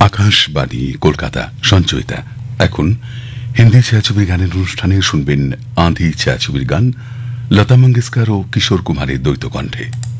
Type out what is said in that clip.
আকাশবাণী কলকাতা সঞ্চয়িতা। এখন হিন্দি ছায়াছবির গানের অনুষ্ঠানে শুনবেন আঁধি ছায়াছবির গান, লতা মঙ্গেশকর ও কিশোর কুমারের দ্বৈত কণ্ঠে।